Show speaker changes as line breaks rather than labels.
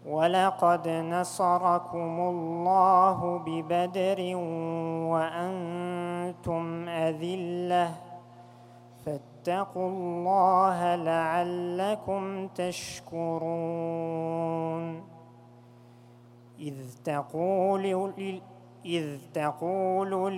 ولقد نصركم الله ببدر وأنتم أذلة فاتقوا الله لعلكم تشكرون. إذ تقول